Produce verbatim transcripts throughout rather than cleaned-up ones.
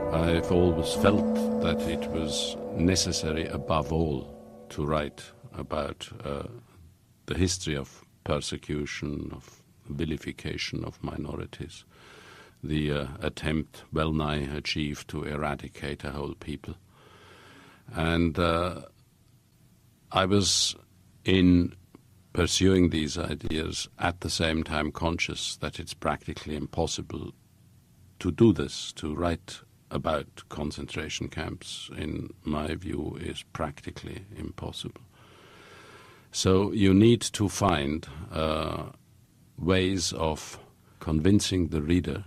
I've always felt that it was necessary above all to write about uh, the history of persecution, of vilification of minorities, the uh, attempt, well nigh achieved, to eradicate a whole people. And uh, I was, in pursuing these ideas, at the same time conscious that it's practically impossible to do this, to write about concentration camps, in my view, is practically impossible. So you need to find uh, ways of convincing the reader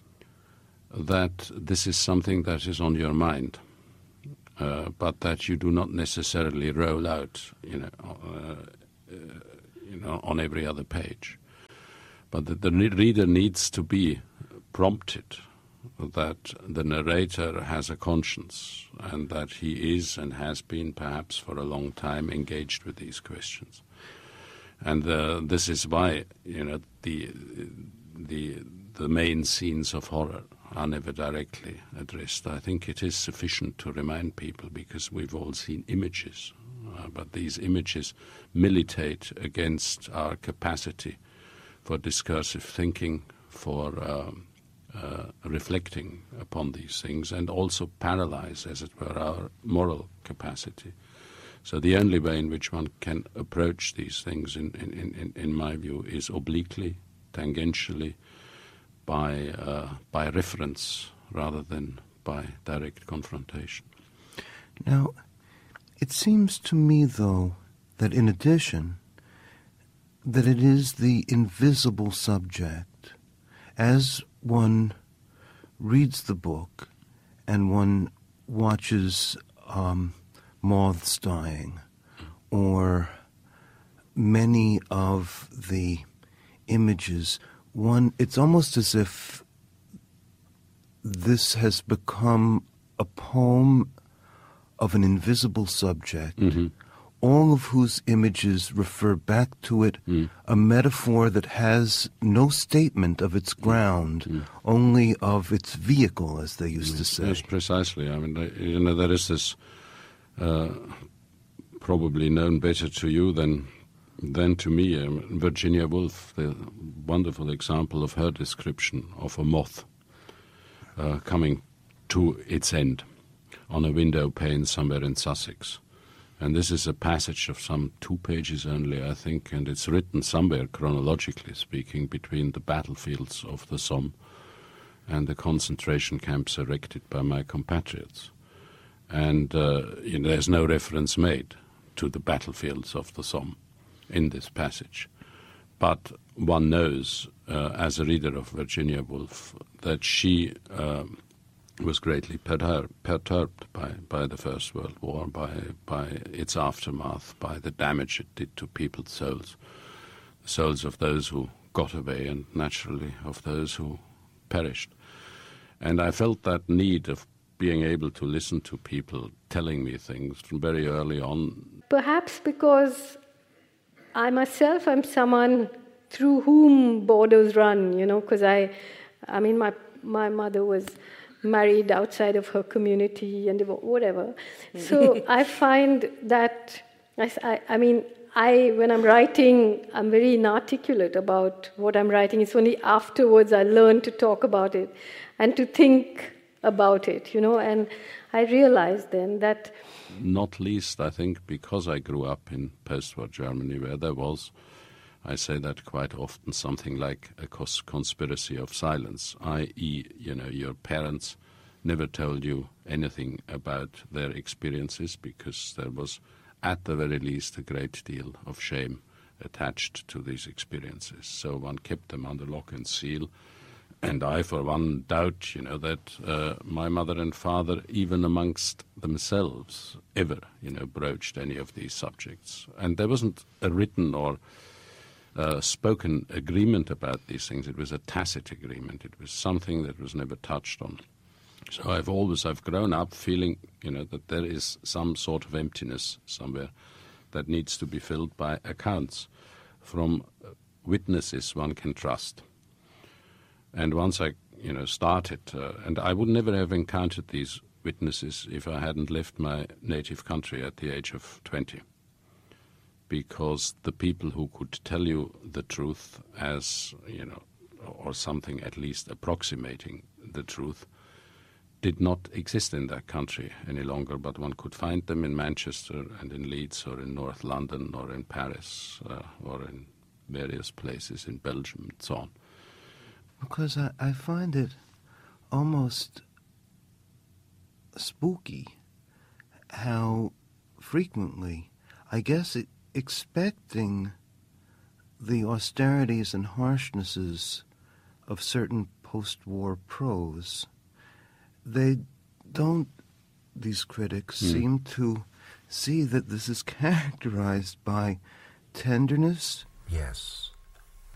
that this is something that is on your mind, uh, but that you do not necessarily roll out, you know, uh, uh, you know, on every other page. But that the reader needs to be prompted that the narrator has a conscience and that he is and has been perhaps for a long time engaged with these questions. And uh, this is why, you know, the, the, the main scenes of horror are never directly addressed. I think it is sufficient to remind people, because we've all seen images, uh, but these images militate against our capacity for discursive thinking, for um, Uh, reflecting upon these things, and also paralyze, as it were, our moral capacity. So the only way in which one can approach these things, in, in, in, in my view, is obliquely, tangentially, by, uh, by reference rather than by direct confrontation. Now, it seems to me, though, that in addition, that it is the invisible subject. As one reads the book and one watches um, moths dying, or many of the images, one, it's almost as if this has become a poem of an invisible subject, mm-hmm. all of whose images refer back to it, mm. a metaphor that has no statement of its ground, mm. only of its vehicle, as they used mm. to say. Yes, precisely. I mean, you know, there is this, uh, probably known better to you than than to me, um, Virginia Woolf, the wonderful example of her description of a moth uh, coming to its end on a window pane somewhere in Sussex. And this is a passage of some two pages only, I think, and it's written somewhere, chronologically speaking, between the battlefields of the Somme and the concentration camps erected by my compatriots. And uh, you know, there's no reference made to the battlefields of the Somme in this passage. But one knows, uh, as a reader of Virginia Woolf, that she uh, was greatly pertur- perturbed by, by the First World War, by, by its aftermath, by the damage it did to people's souls, the souls of those who got away and, naturally, of those who perished. And I felt that need of being able to listen to people telling me things from very early on. Perhaps because I myself am someone through whom borders run, you know, because I, I mean, my my mother was married outside of her community and whatever. So I find that, I, I, I mean, I when I'm writing, I'm very inarticulate about what I'm writing. It's only afterwards I learn to talk about it and to think about it, you know, and I realized then that... Not least, I think, because I grew up in post-war Germany, where there was, I say that quite often, something like a cons- conspiracy of silence, that is, you know, your parents never told you anything about their experiences because there was, at the very least, a great deal of shame attached to these experiences. So one kept them under lock and seal. And I, for one, doubt, you know, that uh, my mother and father, even amongst themselves, ever, you know, broached any of these subjects. And there wasn't a written or uh, spoken agreement about these things. It was a tacit agreement. It was something that was never touched on. So I've always, I've grown up feeling, you know, that there is some sort of emptiness somewhere that needs to be filled by accounts from witnesses one can trust. And once I you know, started. Uh, and I would never have encountered these witnesses if I hadn't left my native country at the age of twenty. Because the people who could tell you the truth as, you know, or something at least approximating the truth, did not exist in that country any longer, but one could find them in Manchester and in Leeds or in North London or in Paris uh, or in various places in Belgium and so on. Because I, I find it almost spooky how frequently, I guess it, expecting the austerities and harshnesses of certain post-war prose, they don't, these critics, mm. seem to see that this is characterized by tenderness, yes,